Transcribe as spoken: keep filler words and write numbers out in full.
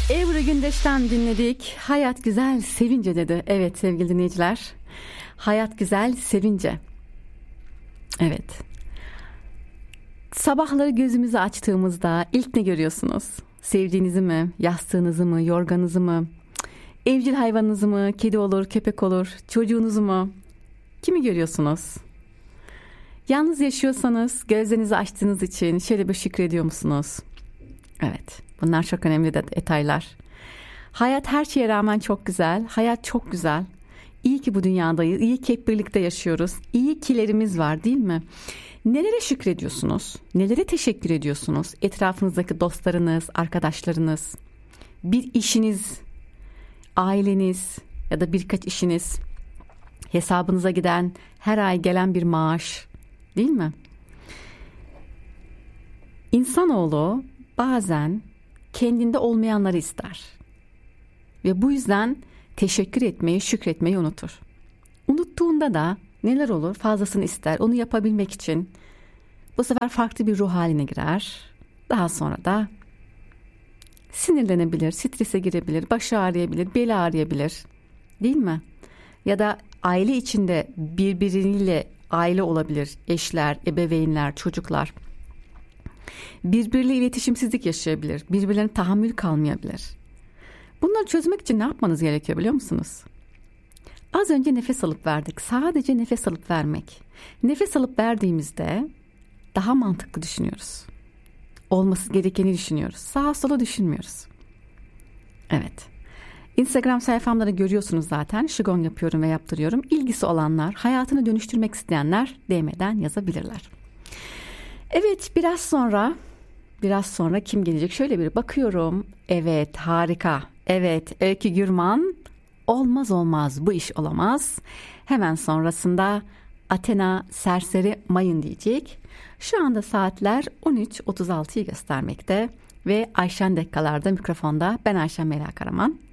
Ebru Gündeş'ten dinledik. Hayat güzel sevince dedi. Evet sevgili dinleyiciler. Hayat güzel sevince. Evet. Sabahları gözümüzü açtığımızda ilk ne görüyorsunuz? Sevdiğinizi mi? Yastığınızı mı? Yorganınızı mı? Evcil hayvanınızı mı? Kedi olur, köpek olur. Çocuğunuzu mu? Kimi görüyorsunuz? Yalnız yaşıyorsanız gözlerinizi açtığınız için şöyle bir şükrediyor musunuz? Evet, bunlar çok önemli detaylar. Hayat her şeye rağmen çok güzel. Hayat çok güzel. İyi ki bu dünyadayız. İyi ki hep birlikte yaşıyoruz. İyi kilerimiz var, değil mi? Nelere şükrediyorsunuz? Nelere teşekkür ediyorsunuz? Etrafınızdaki dostlarınız, arkadaşlarınız, bir işiniz, aileniz ya da birkaç işiniz, hesabınıza giden, her ay gelen bir maaş, değil mi? İnsanoğlu bazen kendinde olmayanları ister. Ve bu yüzden teşekkür etmeyi, şükretmeyi unutur. Unuttuğunda da neler olur? Fazlasını ister. Onu yapabilmek için bu sefer farklı bir ruh haline girer. Daha sonra da sinirlenebilir, strese girebilir, başı ağrıyabilir, beli ağrıyabilir. Değil mi? Ya da aile içinde birbiriyle aile olabilir. Eşler, ebeveynler, çocuklar. Birbiriyle iletişimsizlik yaşayabilir. Birbirlerine tahammül kalmayabilir. Bunları çözmek için ne yapmanız gerekiyor biliyor musunuz? Az önce nefes alıp verdik. Sadece nefes alıp vermek. Nefes alıp verdiğimizde daha mantıklı düşünüyoruz. Olması gerekeni düşünüyoruz. Sağa sola düşünmüyoruz. Evet. Instagram sayfamda da görüyorsunuz zaten. Şigon yapıyorum ve yaptırıyorum. İlgisi olanlar, hayatını dönüştürmek isteyenler D M'den yazabilirler. Evet, biraz sonra biraz sonra kim gelecek? Şöyle bir bakıyorum. Evet, harika. Evet, Öykü Gürman. Olmaz olmaz, bu iş olamaz. Hemen sonrasında Athena Serseri Mayın diyecek. Şu anda saatler on üç otuz altıyı göstermekte ve Ayşen Dekkalar'da mikrofonda. Ben Ayşen Mela Karaman.